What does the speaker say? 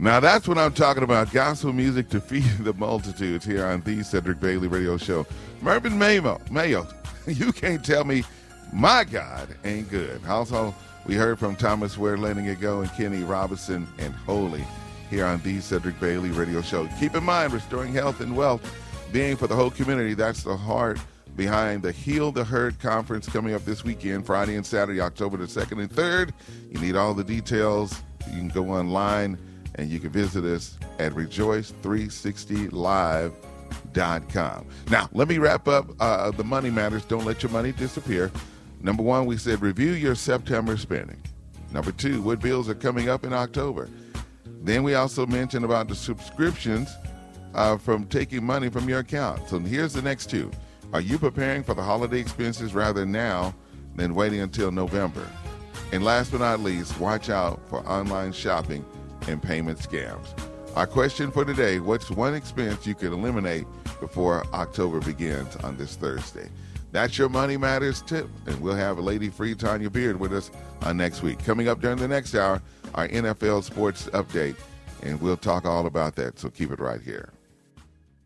Now that's what I'm talking about. Gospel music to feed the multitudes here on the Cedric Bailey Radio Show. Mervyn Mayo, you can't tell me my God ain't good. Also, we heard from Thomas Ware, Letting It Go, and Kenny Robinson and Holy here on the Cedric Bailey Radio Show. Keep in mind, restoring health and wealth, being for the whole community. That's the heart behind the Heal the Herd Conference coming up this weekend, Friday and Saturday, October the 2nd and 3rd. You need all the details. You can go online and you can visit us at rejoice360live.com. Now, let me wrap up the money matters. Don't let your money disappear. Number one, we said review your September spending. Number two, what bills are coming up in October? Then we also mentioned about the subscriptions from taking money from your account. So here's the next two. Are you preparing for the holiday expenses rather now than waiting until November? And last but not least, watch out for online shopping and payment scams. Our question for today, what's one expense you can eliminate before October begins on this Thursday? That's your Money Matters tip, and we'll have Lady Free Tanya Beard with us next week. Coming up during the next hour, our NFL sports update, and we'll talk all about that, so keep it right here.